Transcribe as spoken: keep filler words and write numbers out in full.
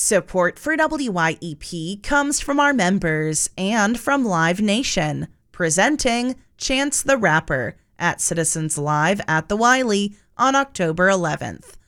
Support for W Y E P comes from our members and from Live Nation, presenting Chance the Rapper at Citizens Live at the Wiley on October eleventh.